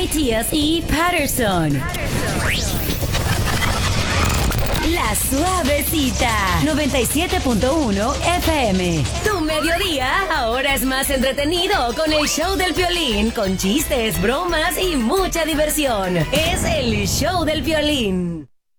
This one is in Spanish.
Matías y Patterson. La Suavecita, 97.1 FM. Tu mediodía ahora es más entretenido con el show del Piolín, con chistes, bromas y mucha diversión. Es el show del Piolín.